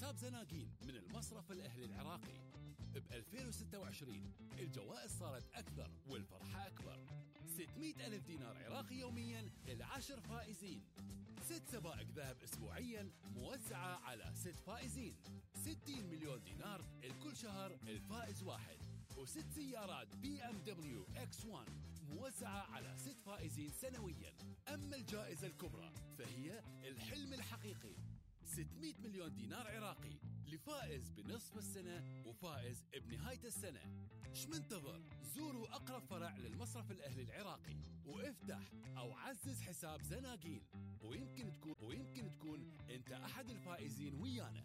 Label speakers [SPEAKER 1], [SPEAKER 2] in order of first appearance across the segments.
[SPEAKER 1] حساب زناقين من المصرف الأهلي العراقي. ب 2026 الجوائز صارت أكثر والفرحة أكبر. 600 ألف دينار عراقي يوميا ل10 فائزين. 6 سبائك ذهب أسبوعيا موزعة على 6 فائزين. 60 مليون دينار لكل شهر الفائز واحد. و6 سيارات BMW X1 موزعة على 6 فائزين سنويا. أما الجائزة الكبرى فهي الحلم الحقيقي، 600 مليون دينار عراقي لفائز بنصف السنة وفائز بنهاية السنة. شمنتظر؟ زوروا أقرب فرع للمصرف الأهلي العراقي وافتح أو عزز حساب زناقين، ويمكن تكون أنت أحد الفائزين ويانا.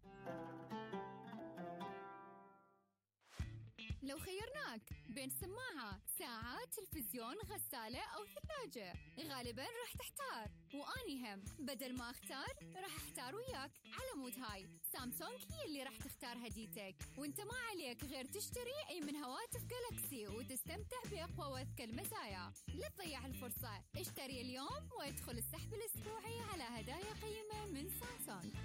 [SPEAKER 2] لو خيرناك بين سماعة، ساعة، تلفزيون، غسالة أو ثلاجة، غالباً راح تحتار. وأني هم بدل ما أختار راح أحتار وياك. على مود هاي سامسونج هي اللي راح تختار هديتك، وانت ما عليك غير تشتري أي من هواتف جالاكسي وتستمتع بأقوى وأذكى المزايا. لا تضيع الفرصة، اشتري اليوم وادخل السحب الأسبوعي على هدايا قيمة من سامسونج.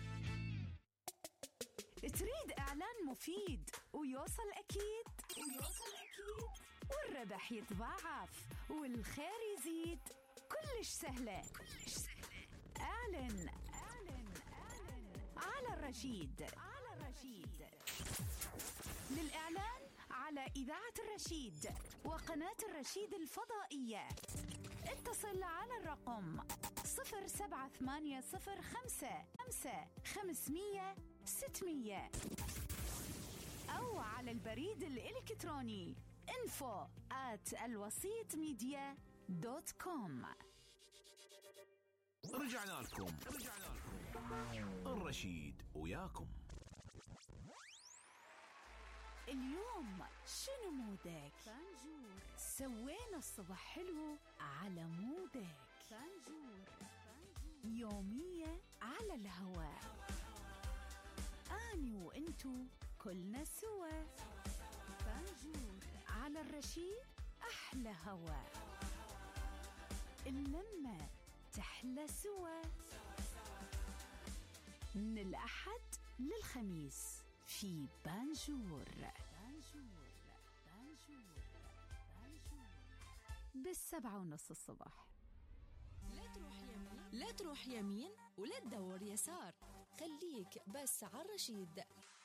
[SPEAKER 3] تريد إعلان مفيد ويوصل أكيد والربح يتضاعف والخير يزيد؟ كلش سهلة. اعلن على الرشيد. للإعلان على إذاعة الرشيد وقناة الرشيد الفضائية اتصل على الرقم 07805 أو على البريد الإلكتروني info@alwasitmedia.com.
[SPEAKER 4] رجعنا لكم الرشيد وياكم.
[SPEAKER 3] اليوم شنو مودك؟ فانجور. سوينا الصبح حلو على مودك. فانجور. يومية على الهواء، أني وإنتو كلنا سوا. فانجور على الرشيد، أحلى هواء، اللمة تحلى سوا. من الأحد للخميس في بانجور ب7:30 الصبح.
[SPEAKER 5] لا تروح يمين ولا تدور يسار، خليك بس على الرشيد.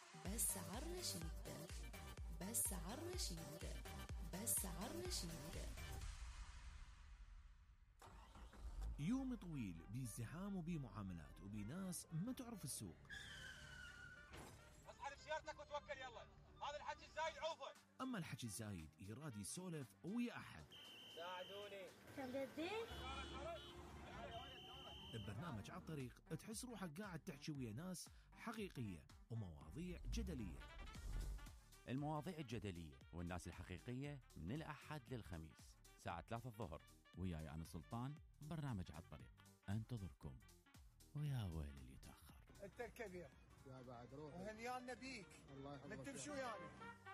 [SPEAKER 4] يوم طويل بازدحام وبمعاملات وبناس ما تعرف السوق.
[SPEAKER 6] اسحب سيارتك وتوكل يلا، هذا الحكي الزايد عوفه.
[SPEAKER 4] أما الحكي الزايد يراد يسولف ويا أحد.
[SPEAKER 6] ساعدوني.
[SPEAKER 4] ببرنامج على الطريق تحس روحك قاعد تحكي ويا ناس حقيقية ومواضيع جدلية.
[SPEAKER 7] المواضيع الجدلية والناس الحقيقية من الأحد للخميس ساعة 3 الظهر، وياي أنا سلطان. برنامج على الطريق انتظركم، ويا ويل اللي يتأخر.
[SPEAKER 6] انت الكبير
[SPEAKER 8] يا بعد روح
[SPEAKER 6] وهنيان نبيك.
[SPEAKER 8] الله يحفظك.
[SPEAKER 6] تمشوا يعني